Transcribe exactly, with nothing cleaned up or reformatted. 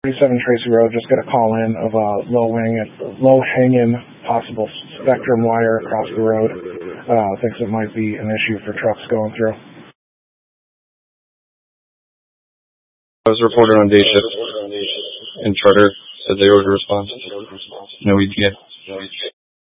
thirty-seven Tracy Road, just got a call in of a low hanging, low hanging possible spectrum wire across the road. Uh, thinks it might be an issue for trucks going through. I was reported on day shift, and Charter said they were to respond. No E T A.